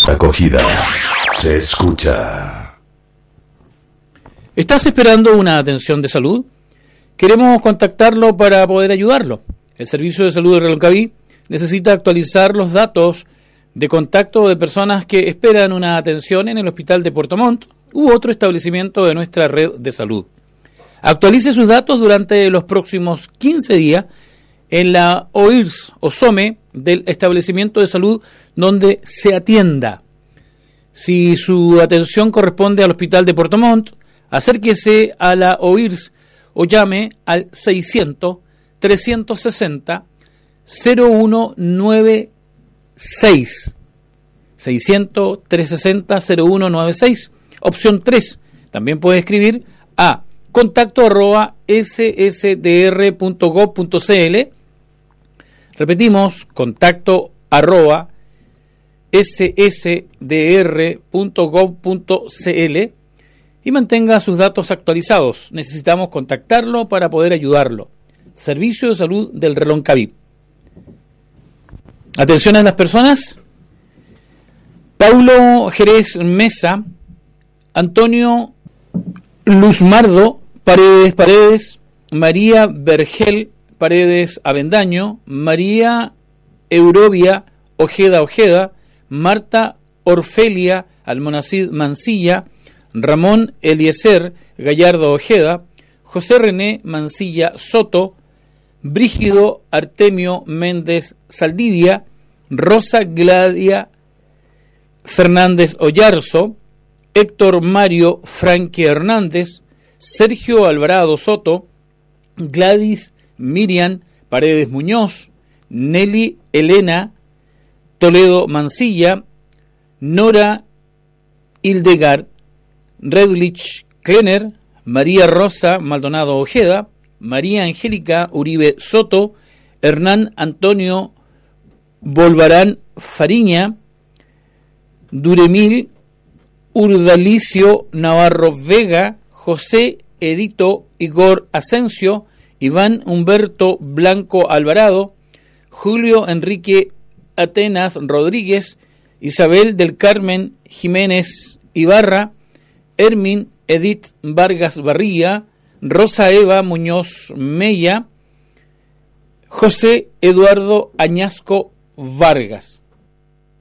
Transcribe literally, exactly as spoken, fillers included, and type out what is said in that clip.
Acogida se escucha. ¿Estás esperando una atención de salud? Queremos contactarlo para poder ayudarlo. El Servicio de Salud de Reloncaví necesita actualizar los datos de contacto de personas que esperan una atención en el Hospital de Puerto Montt u otro establecimiento de nuestra red de salud. Actualice sus datos durante los próximos quince días en la O I R S o SOME del establecimiento de salud donde se atienda. Si su atención corresponde al Hospital de Puerto Montt, acérquese a la O I R S o llame al seiscientos, trescientos sesenta, cero uno noventa y seis. seiscientos, trescientos sesenta, cero uno noventa y seis. Opción tres. También puede escribir a contacto arroba ssdr.gov.cl. Repetimos, contacto arroba ssdr.gov.cl y mantenga sus datos actualizados. Necesitamos contactarlo para poder ayudarlo. Servicio de Salud del Reloncaví. Atención a las personas. Paulo Jerez Mesa, Antonio Luzmardo Paredes Paredes, María Vergel Paredes Avendaño, María Eurovia Ojeda Ojeda, Marta Orfelia Almonacid Mancilla, Ramón Eliezer Gallardo Ojeda, José René Mancilla Soto, Brígido Artemio Méndez Saldivia, Rosa Gladia Fernández Ollarzo, Héctor Mario Franque Hernández, Sergio Alvarado Soto, Gladys Miriam Paredes Muñoz, Nelly Elena Toledo Mancilla, Nora Hildegard Redlich Klenner, María Rosa Maldonado Ojeda, María Angélica Uribe Soto, Hernán Antonio Volvarán Fariña, Duremil Urdalicio Navarro Vega, José Edito Igor Asensio, Iván Humberto Blanco Alvarado, Julio Enrique Atenas Rodríguez, Isabel del Carmen Jiménez Ibarra, Hermin Edith Vargas Barría, Rosa Eva Muñoz Mella, José Eduardo Añasco Vargas.